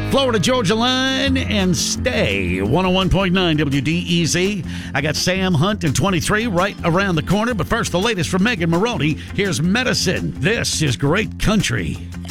Florida Georgia line and stay. 101.9 WDEZ. I got Sam Hunt in 23 right around the corner. But first, the latest from Megan Maroney. Here's Medicine. This is Great Country.